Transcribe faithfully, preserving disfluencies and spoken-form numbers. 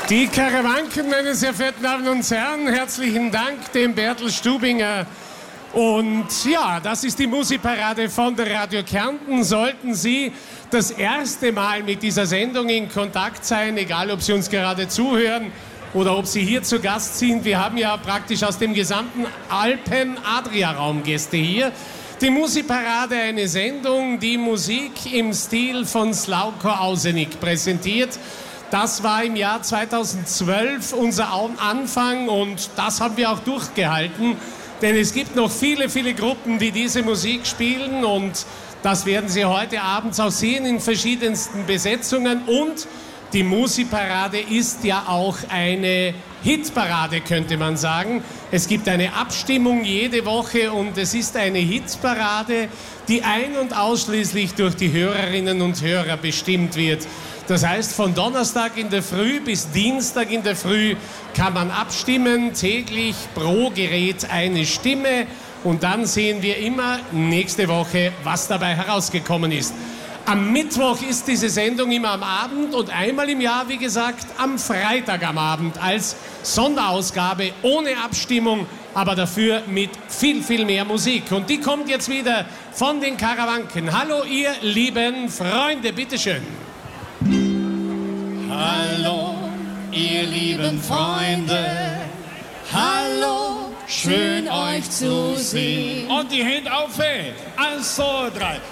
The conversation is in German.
Die Karawanken, meine sehr verehrten Damen und Herren, herzlichen Dank dem Bertel Stubinger. Und ja, das ist die Musikparade von der Radio Kärnten. Sollten Sie das erste Mal mit dieser Sendung in Kontakt sein, egal ob Sie uns gerade zuhören oder ob Sie hier zu Gast sind, wir haben ja praktisch aus dem gesamten Alpen-Adria-Raum Gäste hier. Die Musikparade, eine Sendung, die Musik im Stil von Slavko Ausenik präsentiert. Das war im Jahr zweitausendzwölf unser Anfang und das haben wir auch durchgehalten. Denn es gibt noch viele, viele Gruppen, die diese Musik spielen und das werden Sie heute Abend auch sehen in verschiedensten Besetzungen. Und die Musikparade ist ja auch eine Hitparade, könnte man sagen. Es gibt eine Abstimmung jede Woche und es ist eine Hitparade, die ein- und ausschließlich durch die Hörerinnen und Hörer bestimmt wird. Das heißt, von Donnerstag in der Früh bis Dienstag in der Früh kann man abstimmen, täglich pro Gerät eine Stimme. Und dann sehen wir immer nächste Woche, was dabei herausgekommen ist. Am Mittwoch ist diese Sendung immer am Abend und einmal im Jahr, wie gesagt, am Freitag am Abend als Sonderausgabe ohne Abstimmung, aber dafür mit viel, viel mehr Musik. Und die kommt jetzt wieder von den Karawanken. Hallo, ihr lieben Freunde, bitteschön. Hallo, ihr lieben Freunde, hallo, schön euch zu sehen. Und die Hände auf, eins, zwei, drei.